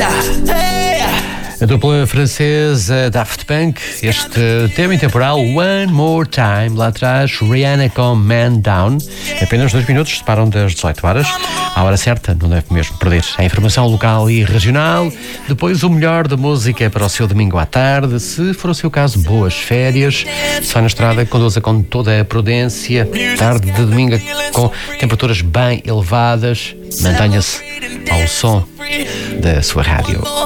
A dupla francesa Daft Punk, este tema intemporal One More Time, lá atrás Rihanna com Man Down. Apenas 2 minutos separam das 18 horas. À hora certa, não deve mesmo perder a informação local e regional. Depois o melhor da música para o seu domingo à tarde. Se for o seu caso, boas férias. Se vai na estrada, conduza com toda a prudência. Tarde de domingo com temperaturas bem elevadas. Mantenha-se ao som da sua rádio.